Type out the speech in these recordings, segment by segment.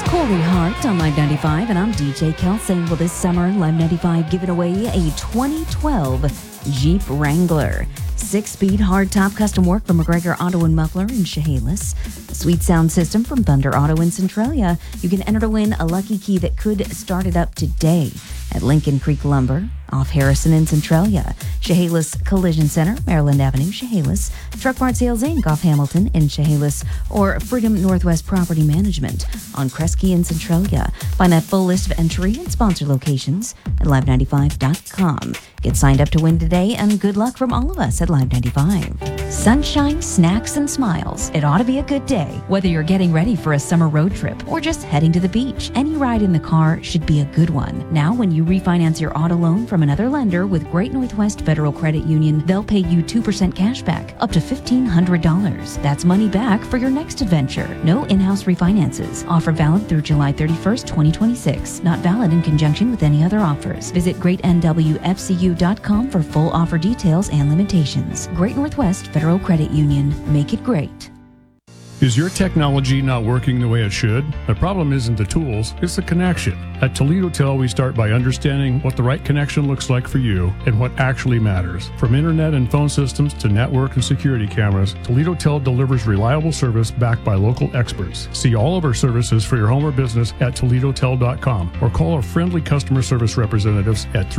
Corey Hart on Live 95, and I'm DJ Kelsey. Well, this summer, Live 95 giving away a 2012 Jeep Wrangler. 6-speed hardtop custom work from McGregor Auto and Muffler in Chehalis. A sweet sound system from Thunder Auto in Centralia. You can enter to win a lucky key that could start it up today at Lincoln Creek Lumber, off Harrison in Centralia. Chehalis Collision Center, Maryland Avenue, Chehalis. Truck Part Sales Inc. off Hamilton in Chehalis, or Freedom Northwest Property Management on Kresge in Centralia. Find that full list of entry and sponsor locations at live95.com. Get signed up to win today, and good luck from all of us at Live 95. Sunshine, snacks, and smiles. It ought to be a good day. Whether you're getting ready for a summer road trip or just heading to the beach, any ride in the car should be a good one. Now, when you refinance your auto loan from another lender with Great Northwest Federal Credit Union, they'll pay you 2% cash back, up to $1,500. That's money back for your next adventure. No in-house refinances. Offer valid through July 31st, 2026. Not valid in conjunction with any other offers. Visit greatnwfcu.com for full offer details and limitations. Great Northwest Federal Credit Union. Make it great. Is your technology not working the way it should? The problem isn't the tools, it's the connection. At Toledo Tel, we start by understanding what the right connection looks like for you and what actually matters. From internet and phone systems to network and security cameras, Toledo Tel delivers reliable service backed by local experts. See all of our services for your home or business at ToledoTel.com or call our friendly customer service representatives at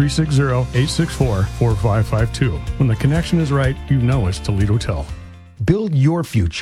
360-864-4552. When the connection is right, you know it's Toledo Tel. Build your future